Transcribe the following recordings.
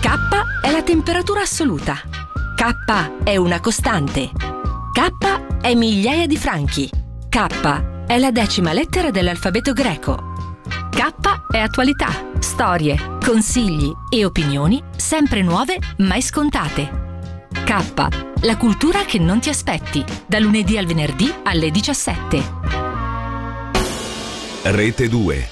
K è la temperatura assoluta. K è una costante. K è migliaia di franchi. K è la 10ª lettera dell'alfabeto greco. K è attualità, storie, consigli e opinioni sempre nuove, mai scontate. K, la cultura che non ti aspetti, da lunedì al venerdì alle 17. Rete 2.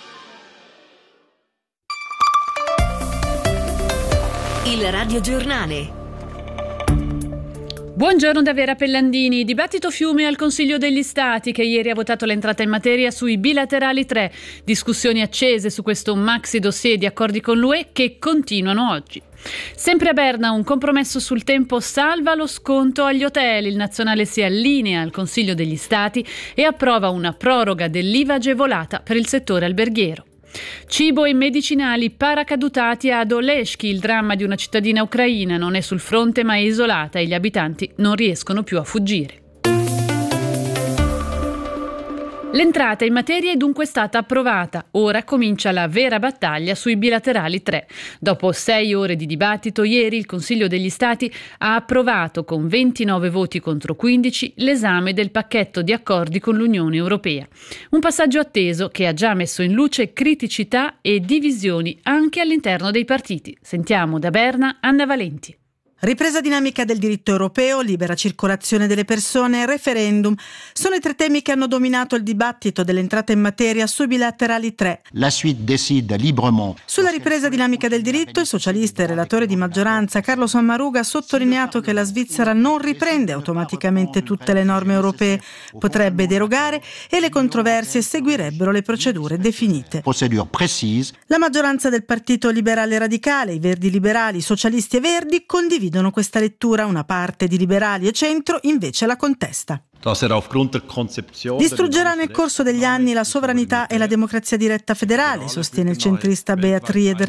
Il radiogiornale. Buongiorno da Vera Pellandini. Dibattito fiume al Consiglio degli Stati, che ieri ha votato l'entrata in materia sui bilaterali 3. Discussioni accese su questo maxi dossier di accordi con l'UE che continuano oggi. Sempre a Berna un compromesso sul tempo salva lo sconto agli hotel. Il nazionale si allinea al Consiglio degli Stati e approva una proroga dell'IVA agevolata per il settore alberghiero. Cibo e medicinali paracadutati ad Oleshki. Il dramma di una cittadina ucraina: non è sul fronte ma è isolata e gli abitanti non riescono più a fuggire. L'entrata in materia è dunque stata approvata. Ora comincia la vera battaglia sui bilaterali 3. Dopo 6 ore di dibattito, ieri il Consiglio degli Stati ha approvato con 29 voti contro 15 l'esame del pacchetto di accordi con l'Unione Europea. Un passaggio atteso che ha già messo in luce criticità e divisioni anche all'interno dei partiti. Sentiamo da Berna Anna Valenti. Ripresa dinamica del diritto europeo, libera circolazione delle persone e referendum sono i 3 temi che hanno dominato il dibattito dell'entrata in materia sui bilaterali 3. La suite décide librement. Sulla ripresa dinamica del diritto, il socialista e relatore di maggioranza Carlo Sommaruga ha sottolineato che la Svizzera non riprende automaticamente tutte le norme europee, potrebbe derogare e le controversie seguirebbero le procedure definite. Procedure précise. La maggioranza del Partito Liberale Radicale, i Verdi Liberali, i Socialisti e Verdi condividono questa lettura, una parte di liberali e centro invece la contesta. Distruggerà nel corso degli anni la sovranità e la democrazia diretta federale, sostiene il centrista Beat Rieder.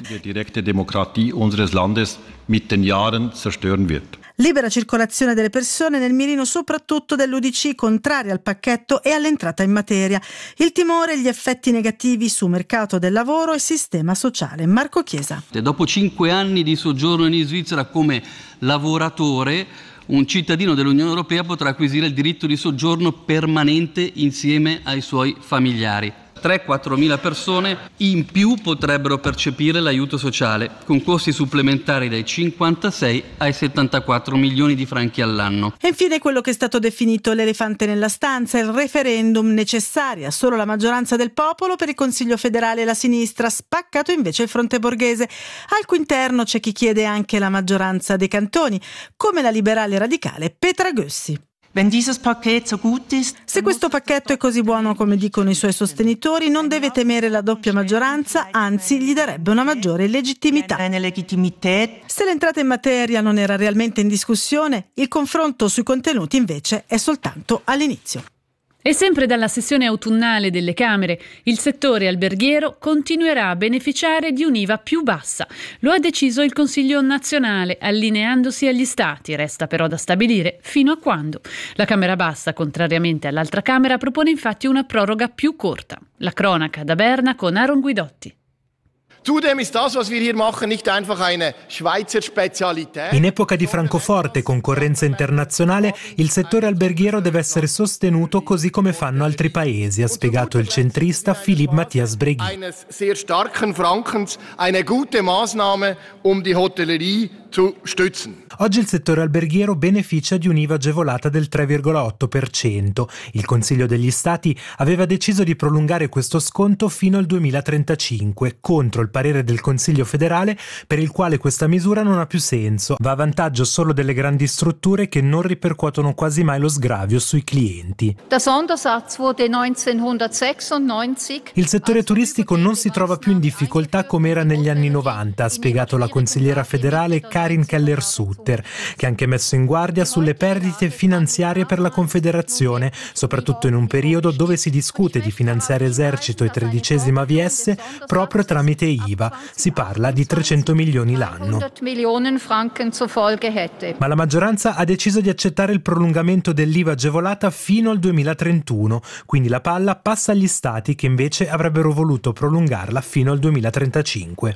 Libera circolazione delle persone nel mirino soprattutto dell'UDC, contraria al pacchetto e all'entrata in materia. Il timore e gli effetti negativi su mercato del lavoro e sistema sociale. Marco Chiesa. Dopo 5 anni di soggiorno in Svizzera come lavoratore, un cittadino dell'Unione Europea potrà acquisire il diritto di soggiorno permanente insieme ai suoi familiari. 3-4 mila persone in più potrebbero percepire l'aiuto sociale, con costi supplementari dai 56 ai 74 milioni di franchi all'anno. E infine quello che è stato definito l'elefante nella stanza, il referendum, necessaria solo la maggioranza del popolo. Per il Consiglio federale la sinistra, spaccato invece il fronte borghese. Al cui interno c'è chi chiede anche la maggioranza dei cantoni, come la liberale radicale Petra Gössi. Se questo pacchetto è così buono come dicono i suoi sostenitori, non deve temere la doppia maggioranza, anzi gli darebbe una maggiore legittimità. Se l'entrata in materia non era realmente in discussione, il confronto sui contenuti invece è soltanto all'inizio. E sempre dalla sessione autunnale delle Camere, il settore alberghiero continuerà a beneficiare di un'IVA più bassa. Lo ha deciso il Consiglio nazionale, allineandosi agli Stati. Resta però da stabilire fino a quando. La Camera Bassa, contrariamente all'altra Camera, propone infatti una proroga più corta. La cronaca da Berna con Aaron Guidotti. Zudem ist das, was wir hier machen, nicht einfach eine Schweizer Spezialität. In epoca di francoforte concorrenza internazionale, il settore alberghiero deve essere sostenuto così come fanno altri paesi, ha spiegato il centrista Philippe Matthias Bregui. Eines sehr starken Frankens, eine gute Maßnahme, um die Hotellerie zu stützen. Oggi il settore alberghiero beneficia di un'IVA agevolata del 3,8%. Il Consiglio degli Stati aveva deciso di prolungare questo sconto fino al 2035, contro il parere del Consiglio federale, per il quale questa misura non ha più senso. Va a vantaggio solo delle grandi strutture che non ripercuotono quasi mai lo sgravio sui clienti. Il settore turistico non si trova più in difficoltà come era negli anni 90, ha spiegato la consigliera federale Karin Keller-Sutter, che ha anche messo in guardia sulle perdite finanziarie per la Confederazione, soprattutto in un periodo dove si discute di finanziare esercito e 13ª AVS proprio tramite IVA. Si parla di 300 milioni l'anno. Ma la maggioranza ha deciso di accettare il prolungamento dell'IVA agevolata fino al 2031, quindi la palla passa agli Stati che invece avrebbero voluto prolungarla fino al 2035.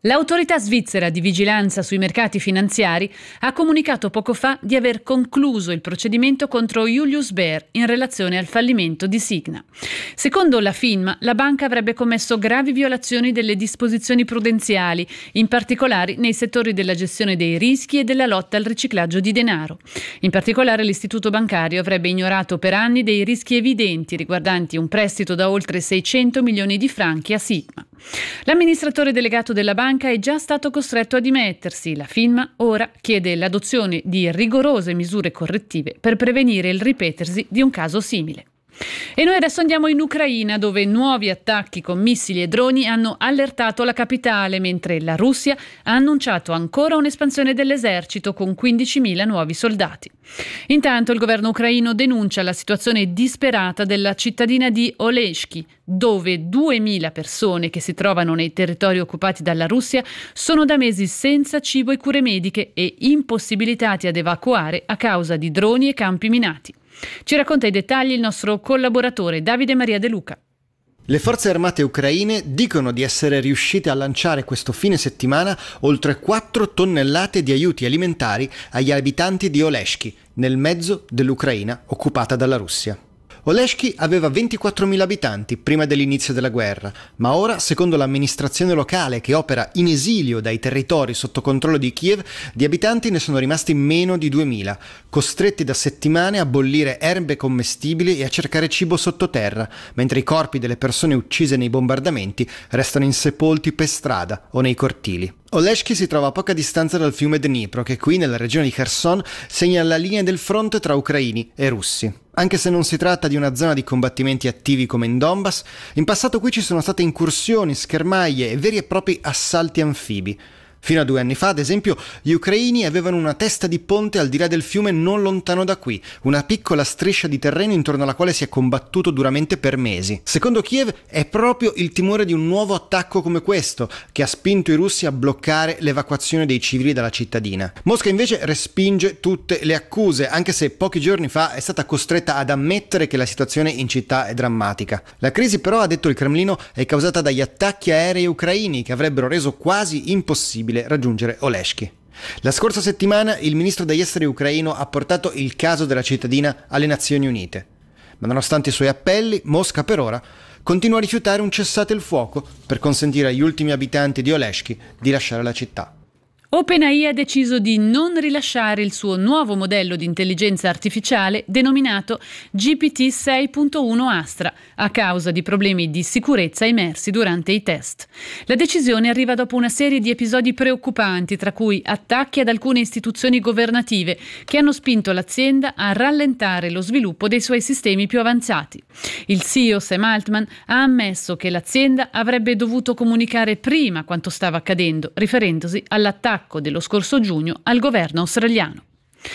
L'autorità svizzera di vigilanza sui mercati finanziari ha comunicato poco fa di aver concluso il procedimento contro Julius Baer in relazione al fallimento di Signa. Secondo la FINMA, la banca avrebbe commesso gravi violazioni delle disposizioni prudenziali, in particolare nei settori della gestione dei rischi e della lotta al riciclaggio di denaro. In particolare, l'istituto bancario avrebbe ignorato per anni dei rischi evidenti riguardanti un prestito da oltre 600 milioni di franchi a Sigma. L'amministratore delegato della banca è già stato costretto a dimettersi. La FINMA ora chiede l'adozione di rigorose misure correttive per prevenire il ripetersi di un caso simile. E noi adesso andiamo in Ucraina, dove nuovi attacchi con missili e droni hanno allertato la capitale, mentre la Russia ha annunciato ancora un'espansione dell'esercito con 15.000 nuovi soldati. Intanto il governo ucraino denuncia la situazione disperata della cittadina di Oleshki, dove 2.000 persone che si trovano nei territori occupati dalla Russia sono da mesi senza cibo e cure mediche e impossibilitati ad evacuare a causa di droni e campi minati. Ci racconta i dettagli il nostro collaboratore Davide Maria De Luca. Le forze armate ucraine dicono di essere riuscite a lanciare questo fine settimana oltre 4 tonnellate di aiuti alimentari agli abitanti di Oleshki, nel mezzo dell'Ucraina occupata dalla Russia. Oleshki aveva 24.000 abitanti prima dell'inizio della guerra, ma ora, secondo l'amministrazione locale che opera in esilio dai territori sotto controllo di Kiev, di abitanti ne sono rimasti meno di 2.000, costretti da settimane a bollire erbe commestibili e a cercare cibo sottoterra, mentre i corpi delle persone uccise nei bombardamenti restano insepolti per strada o nei cortili. Oleshki si trova a poca distanza dal fiume Dnipro, che qui nella regione di Kherson segna la linea del fronte tra ucraini e russi. Anche se non si tratta di una zona di combattimenti attivi come in Donbass, in passato qui ci sono state incursioni, schermaglie e veri e propri assalti anfibi. Fino a 2 anni fa, ad esempio, gli ucraini avevano una testa di ponte al di là del fiume non lontano da qui, una piccola striscia di terreno intorno alla quale si è combattuto duramente per mesi. Secondo Kiev è proprio il timore di un nuovo attacco come questo che ha spinto i russi a bloccare l'evacuazione dei civili dalla cittadina. Mosca invece respinge tutte le accuse, anche se pochi giorni fa è stata costretta ad ammettere che la situazione in città è drammatica. La crisi però, ha detto il Cremlino, è causata dagli attacchi aerei ucraini che avrebbero reso quasi impossibile raggiungere Oleshki. La scorsa settimana il ministro degli esteri ucraino ha portato il caso della cittadina alle Nazioni Unite. Ma nonostante i suoi appelli, Mosca per ora continua a rifiutare un cessate il fuoco per consentire agli ultimi abitanti di Oleshki di lasciare la città. OpenAI ha deciso di non rilasciare il suo nuovo modello di intelligenza artificiale denominato GPT 6.1 Astra a causa di problemi di sicurezza emersi durante i test. La decisione arriva dopo una serie di episodi preoccupanti, tra cui attacchi ad alcune istituzioni governative che hanno spinto l'azienda a rallentare lo sviluppo dei suoi sistemi più avanzati. Il CEO Sam Altman ha ammesso che l'azienda avrebbe dovuto comunicare prima quanto stava accadendo, riferendosi all'attacco dello scorso giugno al governo australiano.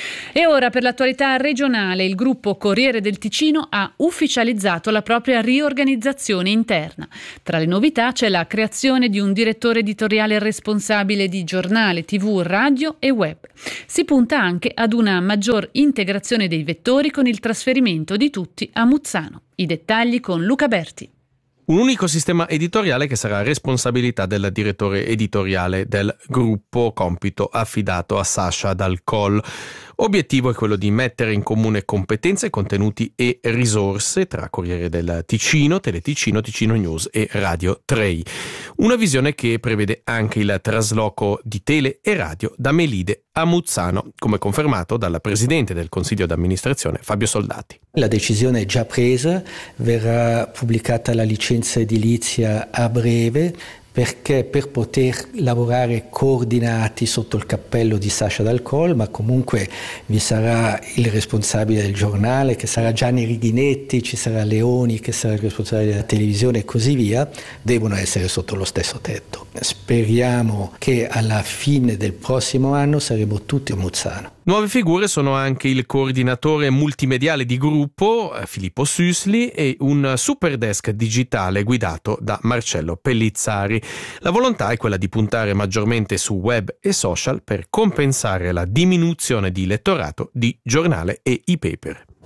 E ora per l'attualità regionale, il gruppo Corriere del Ticino ha ufficializzato la propria riorganizzazione interna. Tra le novità c'è la creazione di un direttore editoriale responsabile di giornale, TV, radio e web. Si punta anche ad una maggior integrazione dei vettori con il trasferimento di tutti a Muzzano. I dettagli con Luca Berti. Un unico sistema editoriale che sarà responsabilità del direttore editoriale del gruppo, compito affidato a Sasha Dal Coll. Obiettivo è quello di mettere in comune competenze, contenuti e risorse tra Corriere del Ticino, Teleticino, Ticino News e Radio 3. Una visione che prevede anche il trasloco di tele e radio da Melide a Muzzano, come confermato dal presidente del consiglio d'amministrazione Fabio Soldati. La decisione è già presa, verrà pubblicata la licenza edilizia a breve, perché per poter lavorare coordinati sotto il cappello di Sasha Dal Coll, ma comunque vi sarà il responsabile del giornale che sarà Gianni Righinetti, ci sarà Leoni che sarà il responsabile della televisione e così via, devono essere sotto lo stesso tetto. Speriamo che alla fine del prossimo anno saremo tutti a Muzzano. Nuove figure sono anche il coordinatore multimediale di gruppo, Filippo Süssli, e un superdesk digitale guidato da Marcello Pellizzari. La volontà è quella di puntare maggiormente su web e social per compensare la diminuzione di lettorato di giornale e e-paper.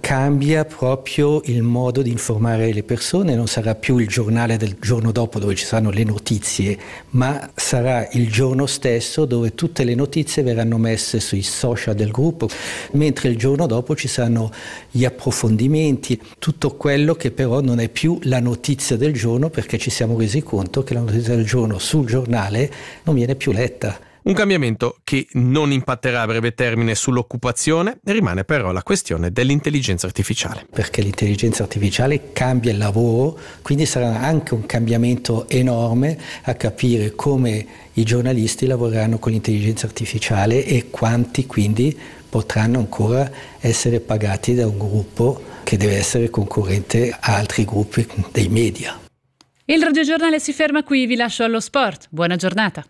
cambia proprio il modo di informare le persone, non sarà più il giornale del giorno dopo dove ci saranno le notizie, ma sarà il giorno stesso dove tutte le notizie verranno messe sui social del gruppo, mentre il giorno dopo ci saranno gli approfondimenti, tutto quello che però non è più la notizia del giorno, perché ci siamo resi conto che la notizia del giorno sul giornale non viene più letta. Un cambiamento che non impatterà a breve termine sull'occupazione, rimane però la questione dell'intelligenza artificiale. Perché l'intelligenza artificiale cambia il lavoro, quindi sarà anche un cambiamento enorme a capire come i giornalisti lavoreranno con l'intelligenza artificiale e quanti quindi potranno ancora essere pagati da un gruppo che deve essere concorrente a altri gruppi dei media. Il radiogiornale si ferma qui, vi lascio allo sport. Buona giornata.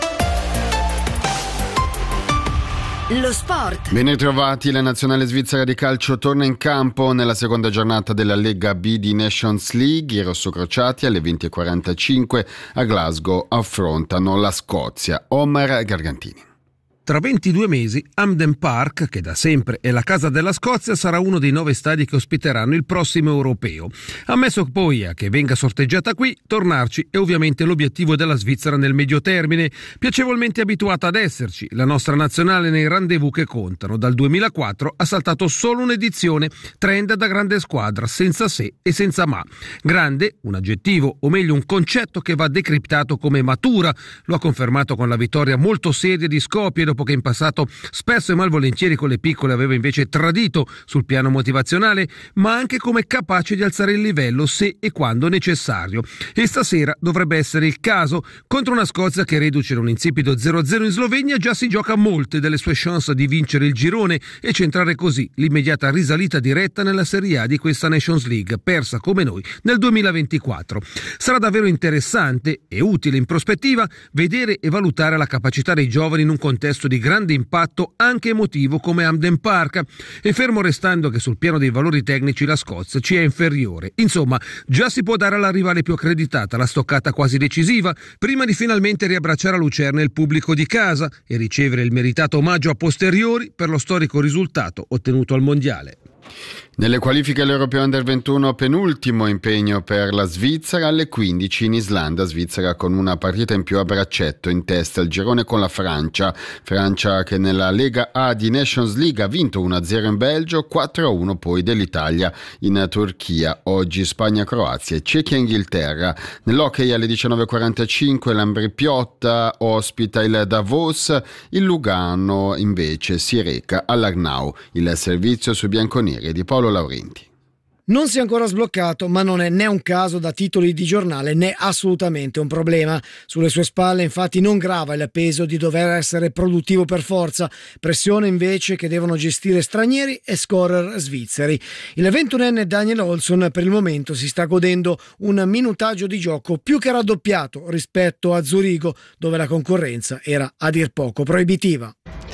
Lo sport. Ben ritrovati, la nazionale svizzera di calcio torna in campo nella seconda giornata della Lega B di Nations League. I rossocrociati alle 20:45 a Glasgow affrontano la Scozia. Omar Gargantini. Tra 22 mesi Hampden Park, che da sempre è la casa della Scozia, sarà uno dei 9 stadi che ospiteranno il prossimo europeo. Ammesso poi che venga sorteggiata qui, tornarci è ovviamente l'obiettivo della Svizzera nel medio termine, piacevolmente abituata ad esserci. La nostra nazionale nei rendezvous che contano. Dal 2004 ha saltato solo un'edizione, trend da grande squadra, senza se e senza ma. Grande, un aggettivo, o meglio un concetto che va decriptato come matura, lo ha confermato con la vittoria molto seria di Skopje, dopo che in passato spesso e malvolentieri con le piccole aveva invece tradito sul piano motivazionale, ma anche come capace di alzare il livello se e quando necessario. E stasera dovrebbe essere il caso contro una Scozia che, reduce da un insipido 0-0 in Slovenia, già si gioca molte delle sue chance di vincere il girone e centrare così l'immediata risalita diretta nella Serie A di questa Nations League, persa come noi nel 2024. Sarà davvero interessante e utile in prospettiva vedere e valutare la capacità dei giovani in un contesto di grande impatto anche emotivo come Hampden Park, e fermo restando che sul piano dei valori tecnici la Scozia ci è inferiore. Insomma, già si può dare alla rivale più accreditata la stoccata quasi decisiva prima di finalmente riabbracciare a Lucerna il pubblico di casa e ricevere il meritato omaggio a posteriori per lo storico risultato ottenuto al Mondiale. Nelle qualifiche all'Europeo Under 21 penultimo impegno per la Svizzera, alle 15 in Islanda, Svizzera con una partita in più a braccetto in testa al girone con la Francia che nella Lega A di Nations League ha vinto 1-0 in Belgio, 4-1 poi dell'Italia in Turchia. Oggi Spagna-Croazia e Cechia-Inghilterra. Nell'hockey alle 19:45 l'Ambri Piotta ospita il Davos, il Lugano invece si reca all'Arnau. Il servizio su bianconeri di Paolo Laurenti. Non si è ancora sbloccato, ma non è né un caso da titoli di giornale né assolutamente un problema. Sulle sue spalle infatti non grava il peso di dover essere produttivo per forza, pressione invece che devono gestire stranieri e scorer svizzeri. Il 21enne Daniel Olsson per il momento si sta godendo un minutaggio di gioco più che raddoppiato rispetto a Zurigo, dove la concorrenza era a dir poco proibitiva.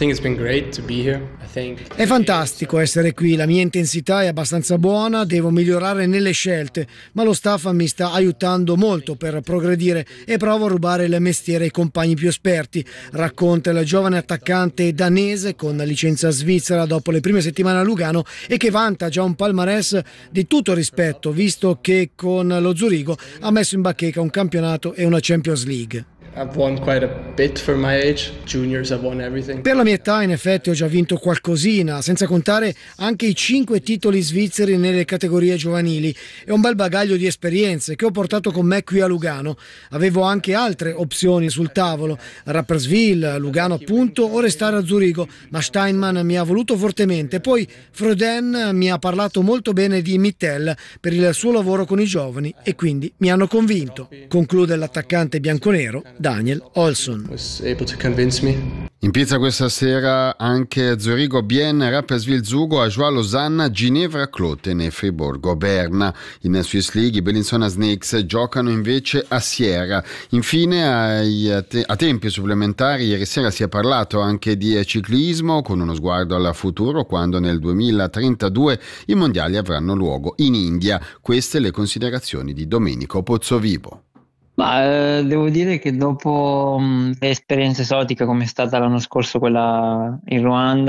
È fantastico essere qui, la mia intensità è abbastanza buona, devo migliorare nelle scelte, ma lo staff mi sta aiutando molto per progredire e provo a rubare il mestiere ai compagni più esperti, racconta il giovane attaccante danese con licenza svizzera dopo le prime settimane a Lugano e che vanta già un palmarès di tutto rispetto, visto che con lo Zurigo ha messo in bacheca un campionato e una Champions League. I've won quite a bit for my age. Juniors, I've won everything. Per la mia età in effetti ho già vinto qualcosina, senza contare anche i 5 titoli svizzeri nelle categorie giovanili e un bel bagaglio di esperienze che ho portato con me qui a Lugano. Avevo anche altre opzioni sul tavolo, Rapperswil, Lugano appunto, o restare a Zurigo, ma Steinmann mi ha voluto fortemente. Poi Freuden mi ha parlato molto bene di Mittel per il suo lavoro con i giovani e quindi mi hanno convinto, conclude l'attaccante bianconero Daniel Olsson. In pizza questa sera anche Zurigo, Bienne, Rapperswil, Zugo, Ajoie, Losanna, Ginevra, Kloten e Friburgo Berna. In Swiss League i Bellinzona Snakes giocano invece a Sierra. Infine a tempi supplementari ieri sera si è parlato anche di ciclismo con uno sguardo al futuro, quando nel 2032 i mondiali avranno luogo in India. Queste le considerazioni di Domenico Pozzovivo. Ma devo dire che dopo l'esperienza esotica come è stata l'anno scorso quella in Ruanda,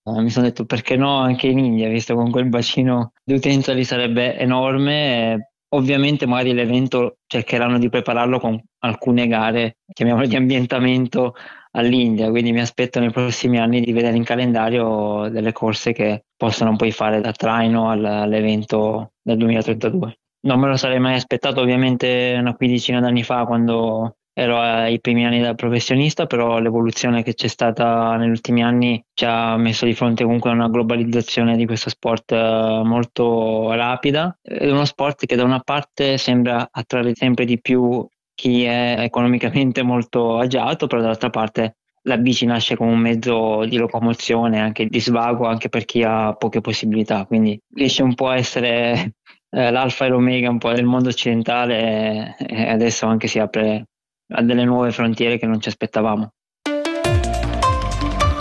Mi sono detto perché no anche in India, visto con quel bacino di utenza lì sarebbe enorme. Ovviamente magari l'evento cercheranno di prepararlo con alcune gare, chiamiamole di ambientamento, all'India, quindi mi aspetto nei prossimi anni di vedere in calendario delle corse che possano poi fare da traino all'evento del 2032. Non me lo sarei mai aspettato ovviamente una quindicina d'anni fa quando ero ai primi anni da professionista, però l'evoluzione che c'è stata negli ultimi anni ci ha messo di fronte comunque a una globalizzazione di questo sport molto rapida. È uno sport che da una parte sembra attrarre sempre di più chi è economicamente molto agiato, però dall'altra parte la bici nasce come un mezzo di locomozione, anche di svago, anche per chi ha poche possibilità, quindi riesce un po' a essere l'alfa e l'omega un po' del mondo occidentale e adesso anche si apre a delle nuove frontiere che non ci aspettavamo.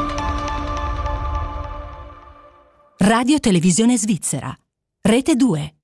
Radio Televisione Svizzera, Rete 2.